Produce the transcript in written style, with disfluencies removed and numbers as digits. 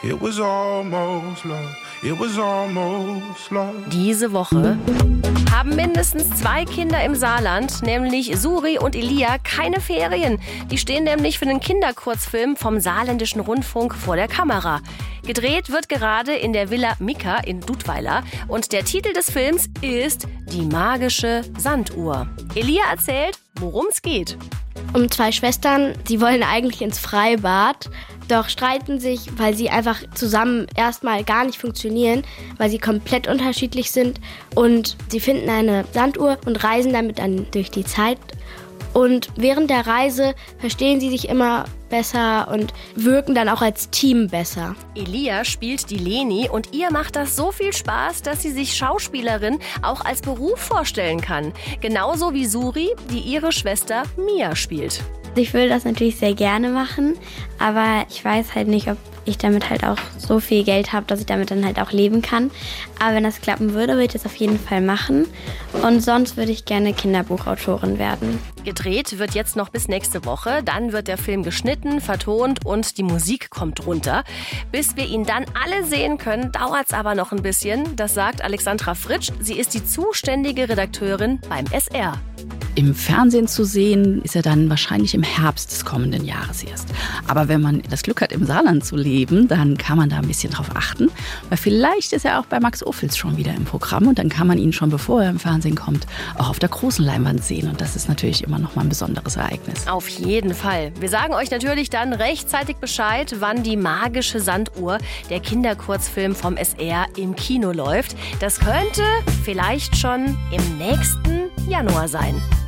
It was almost love. It was almost love. Diese Woche haben mindestens 2 Kinder im Saarland, nämlich Suri und Elia, keine Ferien. Die stehen nämlich für den Kinderkurzfilm vom Saarländischen Rundfunk vor der Kamera. Gedreht wird gerade in der Villa Mika in Dudweiler und der Titel des Films ist Die magische Sanduhr. Elia erzählt, worum es geht. Um 2 Schwestern, sie wollen eigentlich ins Freibad, doch streiten sich, weil sie einfach zusammen erstmal gar nicht funktionieren, weil sie komplett unterschiedlich sind und sie finden eine Sanduhr und reisen damit dann durch die Zeit. Und während der Reise verstehen sie sich immer besser und wirken dann auch als Team besser. Elia spielt die Leni und ihr macht das so viel Spaß, dass sie sich Schauspielerin auch als Beruf vorstellen kann. Genauso wie Suri, die ihre Schwester Mia spielt. Ich will das natürlich sehr gerne machen, aber ich weiß halt nicht, ob ich damit halt auch so viel Geld habe, dass ich damit dann halt auch leben kann. Aber wenn das klappen würde, würde ich das auf jeden Fall machen. Und sonst würde ich gerne Kinderbuchautorin werden. Gedreht wird jetzt noch bis nächste Woche. Dann wird der Film geschnitten, vertont und die Musik kommt runter. Bis wir ihn dann alle sehen können, dauert es aber noch ein bisschen. Das sagt Alexandra Fritsch. Sie ist die zuständige Redakteurin beim SR. Im Fernsehen zu sehen, ist er dann wahrscheinlich im Herbst des kommenden Jahres erst. Aber wenn man das Glück hat, im Saarland zu leben, dann kann man da ein bisschen drauf achten. Weil vielleicht ist er auch bei Max Ophüls schon wieder im Programm und dann kann man ihn schon, bevor er im Fernsehen kommt, auch auf der großen Leinwand sehen. Und das ist natürlich immer noch mal ein besonderes Ereignis. Auf jeden Fall. Wir sagen euch natürlich dann rechtzeitig Bescheid, wann die magische Sanduhr, der Kinderkurzfilm vom SR, im Kino läuft. Das könnte vielleicht schon im nächsten Januar sein.